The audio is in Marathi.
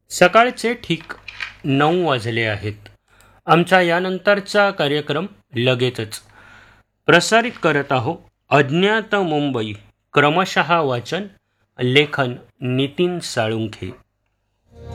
सकाळचे ठीक 9 वाजले आहेत. आमचा यानंतरचा कार्यक्रम लगेचच प्रसारित करत आहो. अज्ञात मुंबई, क्रमशः वाचन, लेखन नितीन साळुंखे.